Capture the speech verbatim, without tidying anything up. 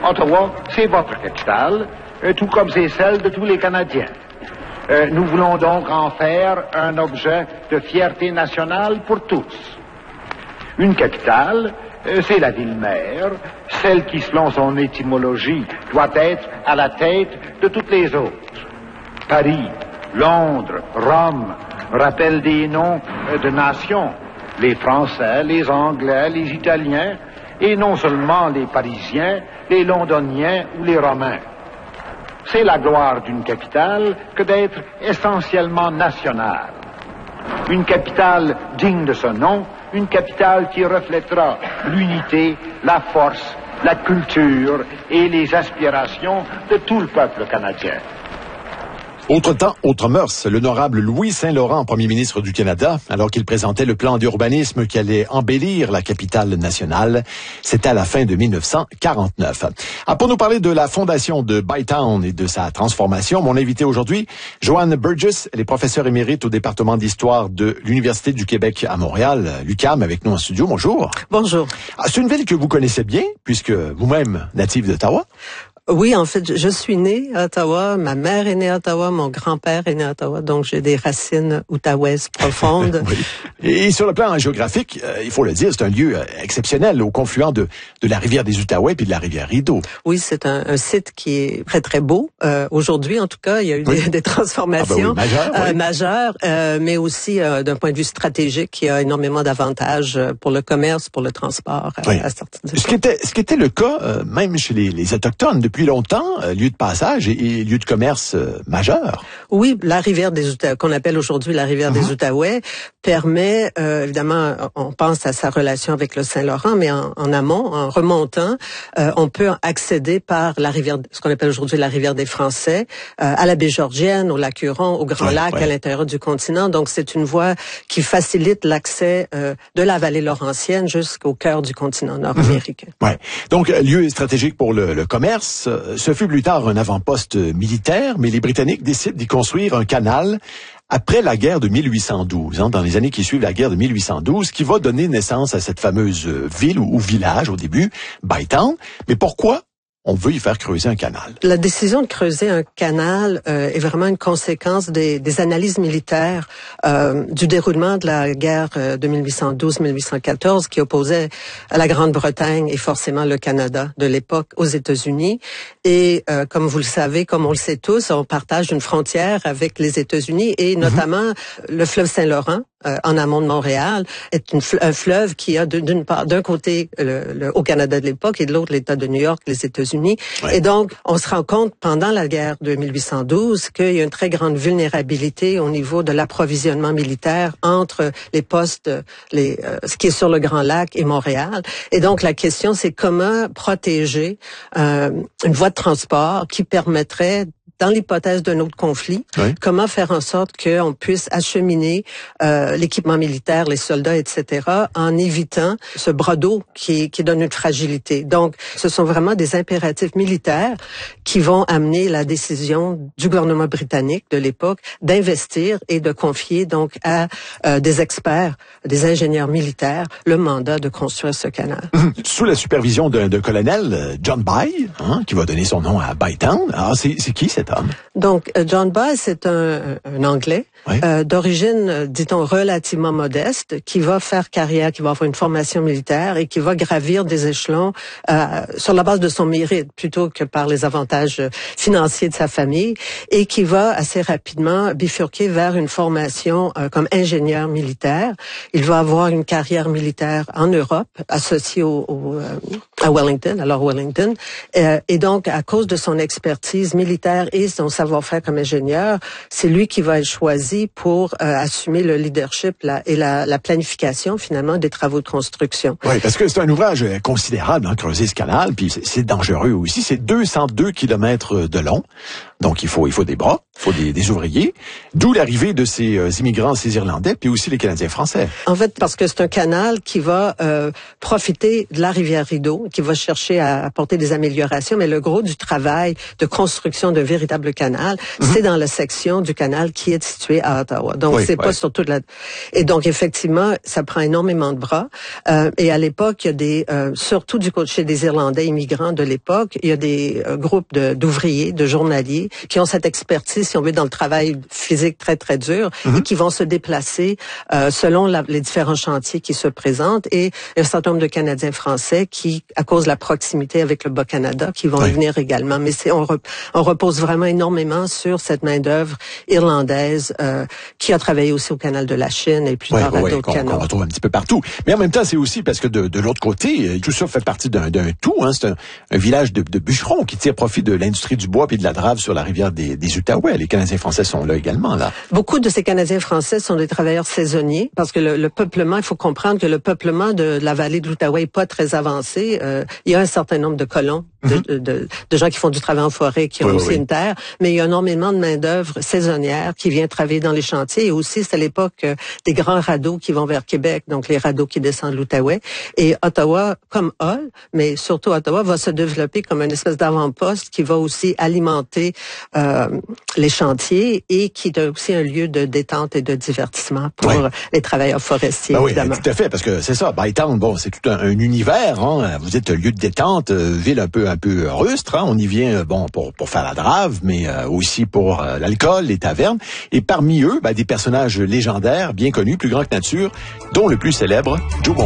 Ottawa, c'est votre capitale, euh, tout comme c'est celle de tous les Canadiens. Euh, nous voulons donc en faire un objet de fierté nationale pour tous. Une capitale, euh, c'est la ville-mère, celle qui, selon son étymologie, doit être à la tête de toutes les autres. Paris, Londres, Rome rappellent des noms euh, de nations, les Français, les Anglais, les Italiens, et non seulement les Parisiens, les Londoniens ou les Romains. C'est la gloire d'une capitale que d'être essentiellement nationale. Une capitale digne de ce nom, une capitale qui reflètera l'unité, la force, la culture et les aspirations de tout le peuple canadien. Autre temps, autre mœurs, l'honorable Louis Saint-Laurent, premier ministre du Canada, alors qu'il présentait le plan d'urbanisme qui allait embellir la capitale nationale, c'était à la fin de mille neuf cent quarante-neuf. Ah, pour nous parler de la fondation de Bytown et de sa transformation, mon invité aujourd'hui, Joanne Burgess, elle est professeure émérite au département d'histoire de l'Université du Québec à Montréal, l'U Q A M, avec nous en studio. Bonjour. Bonjour. Ah, c'est une ville que vous connaissez bien, puisque vous-même native d'Ottawa. Oui, en fait, je suis née à Ottawa, ma mère est née à Ottawa, mon grand-père est né à Ottawa, donc j'ai des racines outaouaises profondes. Oui. Et sur le plan géographique, euh, il faut le dire, c'est un lieu euh, exceptionnel au confluent de, de la rivière des Outaouais puis de la rivière Rideau. Oui, c'est un, un site qui est très, très beau. Euh, aujourd'hui, en tout cas, il y a eu oui. des, des transformations ah ben oui, majeures, euh, oui. majeures euh, mais aussi euh, d'un point de vue stratégique, il y a énormément d'avantages pour le commerce, pour le transport. Euh, oui. à sortir de ce, qui était, ce qui était le cas, euh, même chez les, les Autochtones, depuis longtemps, euh, lieu de passage et, et lieu de commerce euh, majeur. Oui, la rivière des Outaouais, qu'on appelle aujourd'hui la rivière mm-hmm. des Outaouais, permet, euh, évidemment, on pense à sa relation avec le Saint-Laurent, mais en, en amont, en remontant, euh, on peut accéder par la rivière, ce qu'on appelle aujourd'hui la rivière des Français, euh, à la baie Georgienne, au lac Huron, au Grand ouais, Lac, ouais. à l'intérieur du continent. Donc, c'est une voie qui facilite l'accès euh, de la vallée laurentienne jusqu'au cœur du continent nord-américain. Mm-hmm. Ouais. Donc, lieu stratégique pour le, le commerce. Ce fut plus tard un avant-poste militaire, mais les Britanniques décident d'y construire un canal après la guerre de mille huit cent douze, hein, dans les années qui suivent la guerre de mille huit cent douze, qui va donner naissance à cette fameuse ville ou, ou village au début, Bytown. Mais pourquoi on veut y faire creuser un canal? La décision de creuser un canal euh, est vraiment une conséquence des, des analyses militaires euh, du déroulement de la guerre de mille huit cent douze mille huit cent quatorze qui opposait la Grande-Bretagne et forcément le Canada de l'époque aux États-Unis. Et euh, comme vous le savez, comme on le sait tous, on partage une frontière avec les États-Unis et notamment mm-hmm. le fleuve Saint-Laurent. Euh, en amont de Montréal, est une, un fleuve qui a d'une part d'un côté le, le, au Canada de l'époque et de l'autre l'État de New York, les États-Unis. Ouais. Et donc, on se rend compte pendant la guerre de mille huit cent douze qu'il y a une très grande vulnérabilité au niveau de l'approvisionnement militaire entre les postes, les, euh, ce qui est sur le Grand Lac et Montréal. Et donc, la question, c'est comment protéger euh, une voie de transport qui permettrait dans l'hypothèse d'un autre conflit, oui. comment faire en sorte qu'on puisse acheminer euh, l'équipement militaire, les soldats, et cetera, en évitant ce bras d'eau qui, qui donne une fragilité. Donc, ce sont vraiment des impératifs militaires qui vont amener la décision du gouvernement britannique de l'époque d'investir et de confier donc à euh, des experts, des ingénieurs militaires, le mandat de construire ce canal. Sous la supervision d'un, d'un colonel, John By, hein, qui va donner son nom à Bytown. Alors, c'est, c'est qui cet homme? Donc, John By, c'est un, un Anglais oui. euh, d'origine, dit-on, relativement modeste, qui va faire carrière, qui va avoir une formation militaire et qui va gravir des échelons euh, sur la base de son mérite plutôt que par les avantages financiers de sa famille et qui va assez rapidement bifurquer vers une formation euh, comme ingénieur militaire. Il va avoir une carrière militaire en Europe, associée au, au, euh, à Wellington, alors Wellington. Euh, et donc, à cause de son expertise militaire et son savoir-faire comme ingénieur, c'est lui qui va être choisi pour euh, assumer le leadership la, et la, la planification, finalement, des travaux de construction. Oui, parce que c'est un ouvrage considérable, hein, creuser ce canal, puis c'est, c'est dangereux aussi. C'est deux cent deux kilomètres de long, donc il faut il faut des bras, il faut des, des ouvriers, d'où l'arrivée de ces euh, immigrants, ces Irlandais, puis aussi les Canadiens français. En fait, parce que c'est un canal qui va euh, profiter de la rivière Rideau, qui va chercher à apporter des améliorations, mais le gros du travail de construction d'un véritable canal, mm-hmm. c'est dans la section du canal qui est située à Ottawa. Donc, oui, c'est ouais. pas sur toute la... Et donc, effectivement, ça prend énormément de bras. Euh, et à l'époque, il y a des... Euh, surtout du côté chez des Irlandais immigrants de l'époque, il y a des euh, groupes de, d'ouvriers, de journaliers, qui ont cette expertise, si on veut, dans le travail physique très, très dur, mm-hmm. et qui vont se déplacer euh, selon la, les différents chantiers qui se présentent. Et un certain nombre de Canadiens français qui, à cause de la proximité avec le Bas-Canada, qui vont oui. y venir également. Mais c'est, on, re, on repose vraiment énormément sur cette main-d'œuvre irlandaise euh, qui a travaillé aussi au canal de la Chine et plus tard oui, à oui, d'autres qu'on, canaux. qu'on retrouve un petit peu partout. Mais en même temps, c'est aussi parce que de, de l'autre côté, tout ça fait partie d'un, d'un tout. Hein. C'est un, un village de, de bûcherons qui tire profit de l'industrie du bois et de la drave sur la rivière des, des Outaouais. Les Canadiens français sont là également. Là. Beaucoup de ces Canadiens français sont des travailleurs saisonniers parce que le, le peuplement, il faut comprendre que le peuplement de, de la vallée de l'Outaouais n'est pas très avancé. Euh, il y a un certain nombre de colons, de, mm-hmm. de, de, de gens qui font du travail en forêt, qui ont oui, aussi oui. une terre, mais il y a énormément de main-d'œuvre saisonnière qui vient travailler dans les chantiers. Et aussi, c'est à l'époque euh, des grands radeaux qui vont vers Québec, donc les radeaux qui descendent de l'Outaouais. Et Ottawa, comme Hull, mais surtout Ottawa, va se développer comme une espèce d'avant-poste qui va aussi alimenter euh, les chantiers et qui est aussi un lieu de détente et de divertissement pour oui. les travailleurs forestiers, ben évidemment. Oui, tout à fait, parce que c'est ça, Bytown, bon, c'est tout un, un univers, hein. Vous êtes lieu de détente, euh, ville un peu un peu rustre, hein. On y vient, bon, pour pour faire la drave, mais euh, aussi pour euh, l'alcool, les tavernes. Et parmi eux, ben, des personnages légendaires, bien connus, plus grands que nature, dont le plus célèbre, Joe Bon.